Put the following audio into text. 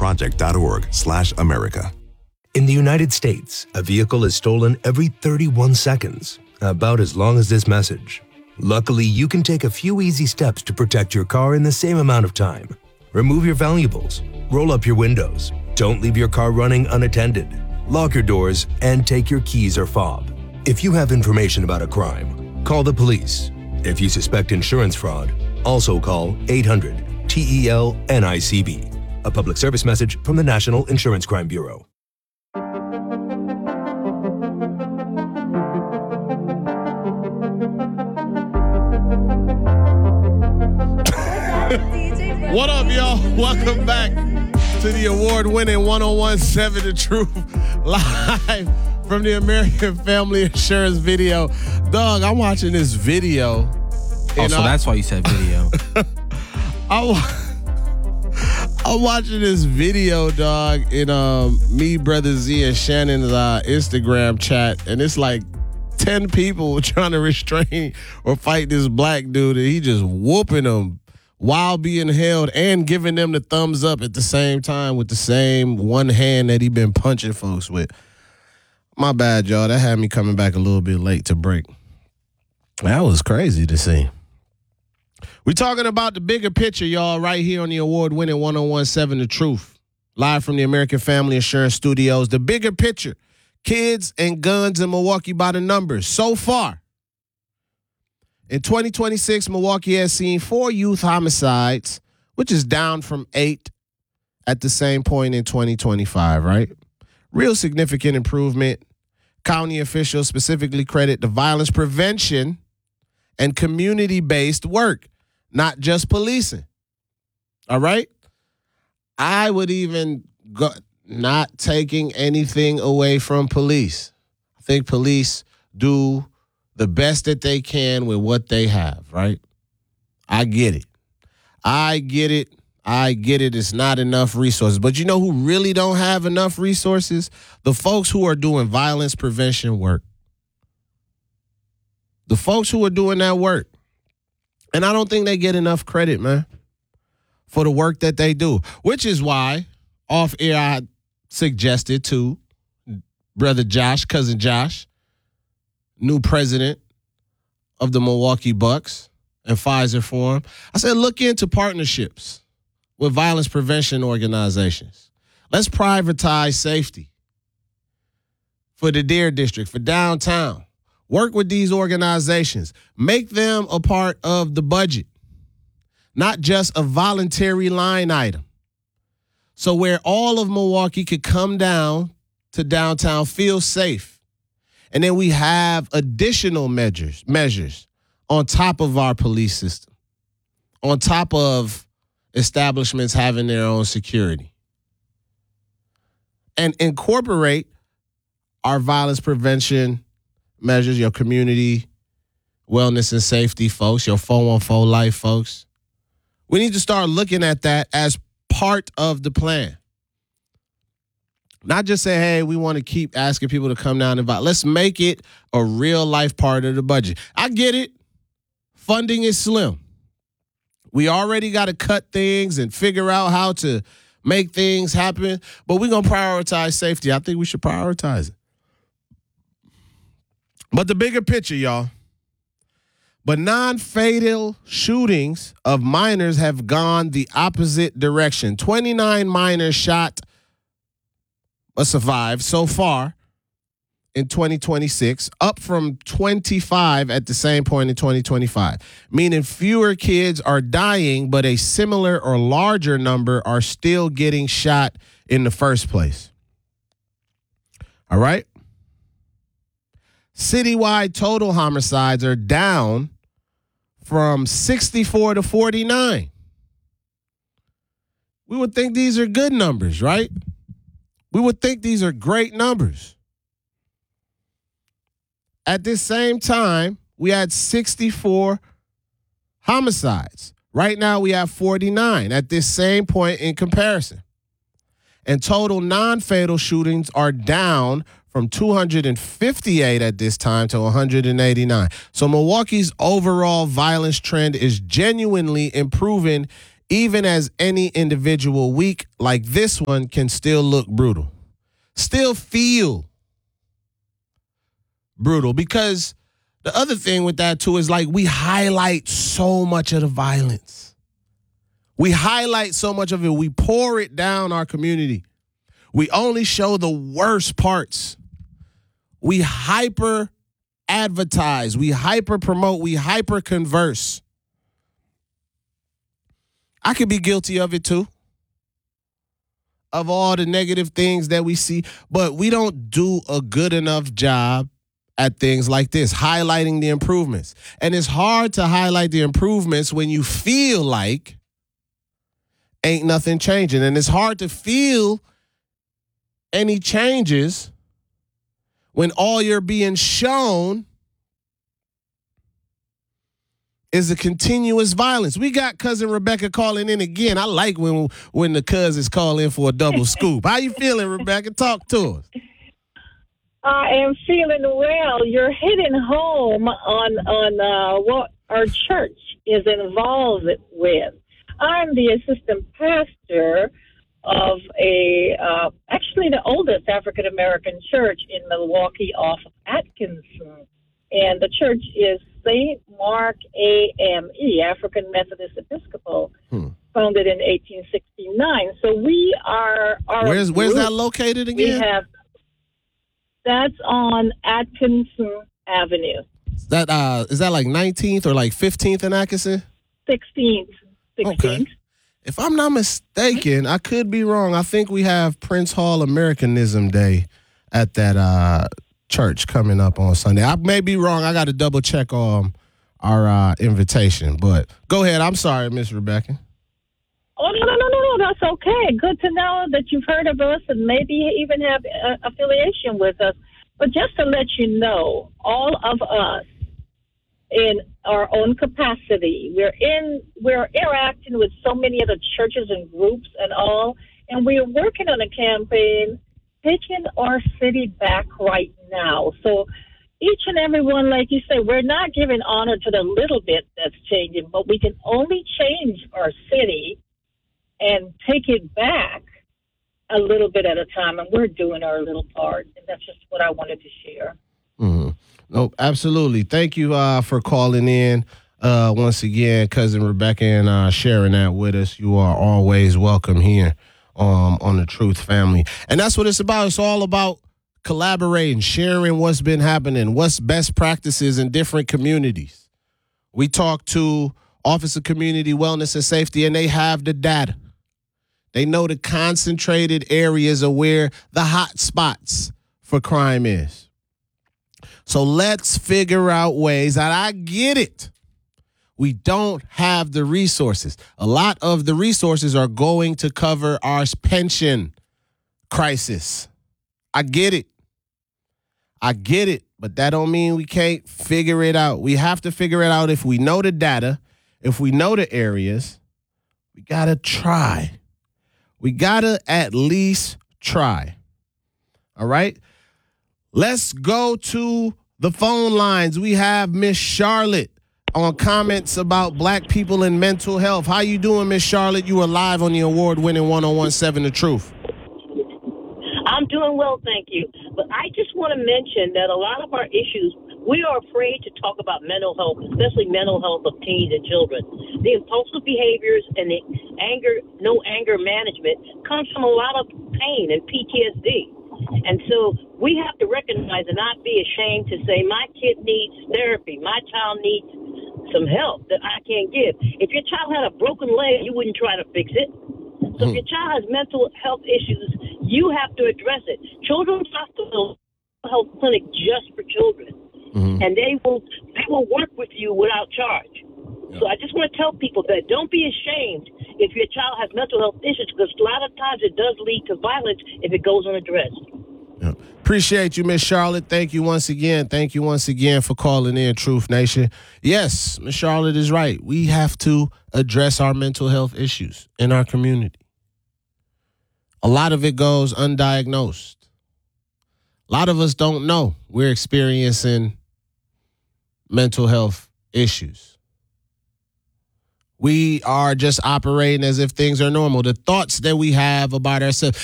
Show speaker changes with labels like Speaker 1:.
Speaker 1: innocentproject.org/America.
Speaker 2: In the United States, a vehicle is stolen every 31 seconds, about as long as this message. Luckily, you can take a few easy steps to protect your car in the same amount of time. Remove your valuables, roll up your windows, don't leave your car running unattended, lock your doors, and take your keys or fob. If you have information about a crime, call the police. If you suspect insurance fraud, also call 800-TEL-NICB. A public service message from the National Insurance Crime Bureau.
Speaker 3: What up, y'all? Welcome back to the award-winning 101.7 The Truth, live from the American Family Insurance video. Dog, I'm watching this video.
Speaker 4: Oh, so that's why you said video.
Speaker 3: I'm watching this video, dog, in me, Brother Z, and Shannon's Instagram chat, and it's like 10 people trying to restrain or fight this black dude, and he just whooping them while being held and giving them the thumbs up at the same time with the same one hand that he been punching folks with. My bad, y'all. That had me coming back a little bit late to break. That was crazy to see. We're talking about the bigger picture, y'all, right here on the award-winning 101.7 The Truth, live from the American Family Insurance Studios. The bigger picture, kids and guns in Milwaukee by the numbers. So far, in 2026, Milwaukee has seen 4 youth homicides, which is down from 8 at the same point in 2025, right? Real significant improvement. County officials specifically credit the violence prevention and community-based work, not just policing. All right? I would even go not taking anything away from police. I think police do the best that they can with what they have, right? I get it. It's not enough resources. But you know who really don't have enough resources? The folks who are doing violence prevention work. The folks who are doing that work. And I don't think they get enough credit, man, for the work that they do, which is why off air I suggested to Brother Josh, Cousin Josh, new president of the Milwaukee Bucks and Pfizer Forum. I said, look into partnerships with violence prevention organizations. Let's privatize safety for the Deer District, for downtown. Work with these organizations. Make them a part of the budget, not just a voluntary line item. So where all of Milwaukee could come down to downtown, feel safe. And then we have additional measures on top of our police system, on top of establishments having their own security. And incorporate our violence prevention measures, your community wellness and safety folks, your 414 Life folks. We need to start looking at that as part of the plan. Not just say, hey, we want to keep asking people to come down and vote. Let's make it a real life part of the budget. I get it. Funding is slim. We already got to cut things and figure out how to make things happen, but we're going to prioritize safety. I think we should prioritize it. But the bigger picture, y'all. But non-fatal shootings of minors have gone the opposite direction. 29 minors shot or survived so far in 2026, up from 25 at the same point in 2025, meaning fewer kids are dying, but a similar or larger number are still getting shot in the first place. All right? Citywide total homicides are down from 64 to 49. We would think these are good numbers, right? We would think these are great numbers. At this same time, we had 64 homicides. Right now, we have 49 at this same point in comparison. And total non-fatal shootings are down from 258 at this time to 189. So Milwaukee's overall violence trend is genuinely improving even as any individual week like this one can still look brutal, still feel brutal. Because the other thing with that too is like we highlight so much of the violence. We highlight so much of it. We pour it down our community. We only show the worst parts. We hyper advertise. We hyper promote. We hyper converse. I could be guilty of it too, of all the negative things that we see, but we don't do a good enough job at things like this, highlighting the improvements. And it's hard to highlight the improvements when you feel like ain't nothing changing. And it's hard to feel any changes when all you're being shown is the continuous violence. We got cousin Rebecca calling in again. I like when the cousins call in for a double scoop. How you feeling, Rebecca? Talk to us.
Speaker 1: I am feeling well. You're hitting home on what our church is involved with. I'm the assistant pastor of actually the oldest African American church in Milwaukee off of Atkinson. And the church is St. Mark AME, African Methodist Episcopal, founded in 1869. So we are...
Speaker 3: Where's that located again?
Speaker 1: That's on Atkinson Avenue.
Speaker 3: Is that like 19th or like 15th in Atkinson?
Speaker 1: 16th.
Speaker 3: Okay. If I'm not mistaken, I could be wrong. I think we have Prince Hall Americanism Day at that church coming up on Sunday. I may be wrong. I got to double check on our invitation. But go ahead. I'm sorry, Miss Rebecca.
Speaker 1: Oh, no. That's okay. Good to know that you've heard of us and maybe even have affiliation with us. But just to let you know, all of us in our own capacity, we're interacting with so many other churches and groups and all, and we're working on a campaign taking our city back right now. So each and every one, like you say, we're not giving honor to the little bit that's changing, but we can only change our city and take it back a little bit at a time, and we're doing our little part, and that's just what I wanted to share.
Speaker 3: Mm-hmm. No, absolutely. Thank you for calling in once again, cousin Rebecca, and sharing that with us. You are always welcome here on the Truth Family. And that's what it's about. It's all about collaborating, sharing what's been happening, what's best practices in different communities. We talk to Office of Community Wellness and Safety, and they have the data. They know the concentrated areas of where the hot spots for crime is. So let's figure out ways, and I get it. We don't have the resources. A lot of the resources are going to cover our pension crisis. I get it. But that don't mean we can't figure it out. We have to figure it out if we know the data, if we know the areas. We got to try. We got to at least try. All right? Let's go to the phone lines. We have Miss Charlotte on comments about black people and mental health. How you doing, Miss Charlotte? You are live on the award-winning 1017 The Truth.
Speaker 5: I'm doing well, thank you. But I just want to mention that a lot of our issues, we are afraid to talk about mental health, especially mental health of teens and children. The impulsive behaviors and the no anger management comes from a lot of pain and PTSD. And so we have to recognize and not be ashamed to say, my kid needs therapy, my child needs some help that I can't give. If your child had a broken leg, you wouldn't try to fix it. So if your child has mental health issues, you have to address it. Children's Hospital Health Clinic just for children. And they will work with you without charge. So I just want to tell people that don't be ashamed if your child has mental health issues, because a lot of times it does lead to violence if it goes unaddressed.
Speaker 3: Yeah. Appreciate you, Miss Charlotte. Thank you once again. Thank you once again for calling in, Truth Nation. Yes, Miss Charlotte is right. We have to address our mental health issues in our community. A lot of it goes undiagnosed. A lot of us don't know we're experiencing mental health issues. we are just operating as if things are normal. The thoughts that we have about ourselves.